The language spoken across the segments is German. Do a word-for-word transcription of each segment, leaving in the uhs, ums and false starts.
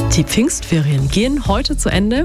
Die Pfingstferien gehen heute zu Ende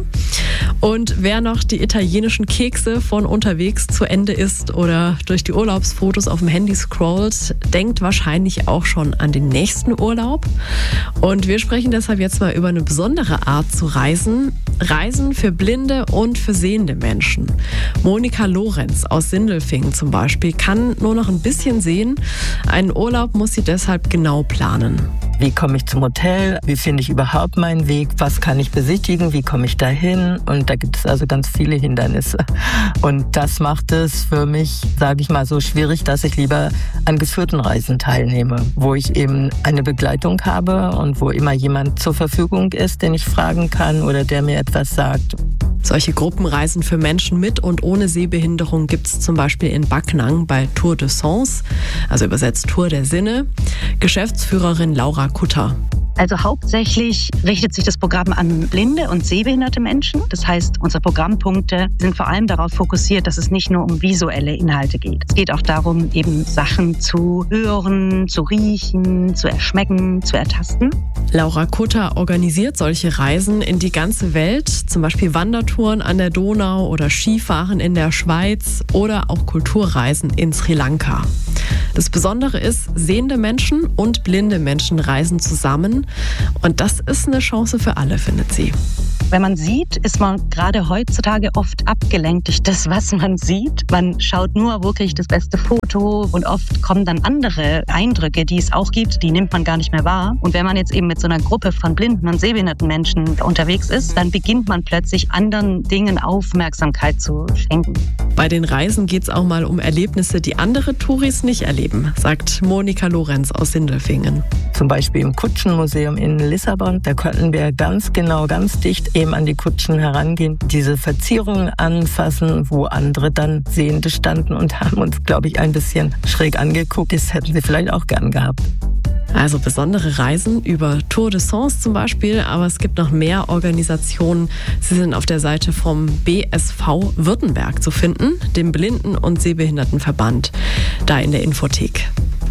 und wer noch die italienischen Kekse von unterwegs zu Ende isst oder durch die Urlaubsfotos auf dem Handy scrollt, denkt wahrscheinlich auch schon an den nächsten Urlaub. Und wir sprechen deshalb jetzt mal über eine besondere Art zu reisen. Reisen für blinde und für sehende Menschen. Monika Lorenz aus Sindelfingen zum Beispiel kann nur noch ein bisschen sehen. Einen Urlaub muss sie deshalb genau planen. Wie komme ich zum Hotel? Wie finde ich überhaupt meinen Weg? Was kann ich besichtigen? Wie komme ich dahin? Und da gibt es also ganz viele Hindernisse. Und das macht es für mich, sage ich mal, so schwierig, dass ich lieber an geführten Reisen teilnehme, wo ich eben eine Begleitung habe und wo immer jemand zur Verfügung ist, den ich fragen kann oder der mir etwas sagt. Solche Gruppenreisen für Menschen mit und ohne Sehbehinderung gibt es zum Beispiel in Backnang bei Tour de Sens, also übersetzt Tour der Sinne. Geschäftsführerin Laura Kutter. Also hauptsächlich richtet sich das Programm an blinde und sehbehinderte Menschen. Das heißt, unsere Programmpunkte sind vor allem darauf fokussiert, dass es nicht nur um visuelle Inhalte geht. Es geht auch darum, eben Sachen zu hören, zu riechen, zu erschmecken, zu ertasten. Laura Kutter organisiert solche Reisen in die ganze Welt, zum Beispiel Wandertouren an der Donau oder Skifahren in der Schweiz oder auch Kulturreisen in Sri Lanka. Das Besondere ist, sehende Menschen und blinde Menschen reisen zusammen und das ist eine Chance für alle, findet sie. Wenn man sieht, ist man gerade heutzutage oft abgelenkt durch das, was man sieht. Man schaut nur wirklich das beste Foto und oft kommen dann andere Eindrücke, die es auch gibt, die nimmt man gar nicht mehr wahr. Und wenn man jetzt eben mit so einer Gruppe von blinden und sehbehinderten Menschen unterwegs ist, dann beginnt man plötzlich anderen Dingen Aufmerksamkeit zu schenken. Bei den Reisen geht es auch mal um Erlebnisse, die andere Touris nicht erleben, sagt Monika Lorenz aus Sindelfingen. Zum Beispiel im Kutschenmuseum in Lissabon, da konnten wir ganz genau, ganz dicht eben an die Kutschen herangehen, diese Verzierungen anfassen, wo andere dann Sehende standen und haben uns, glaube ich, ein bisschen schräg angeguckt. Das hätten sie vielleicht auch gern gehabt. Also besondere Reisen über Tour de Sens zum Beispiel, aber es gibt noch mehr Organisationen. Sie sind auf der Seite vom B S V Württemberg zu finden, dem Blinden- und Sehbehindertenverband, da in der Infothek.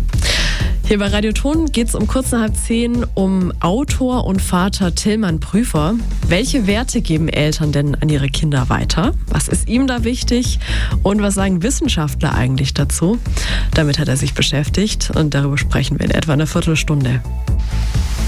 Hier bei Radio Ton geht es um kurz nach halb zehn um Autor und Vater Tillmann Prüfer. Welche Werte geben Eltern denn an ihre Kinder weiter? Was ist ihm da wichtig? Und was sagen Wissenschaftler eigentlich dazu? Damit hat er sich beschäftigt und darüber sprechen wir in etwa einer Viertelstunde.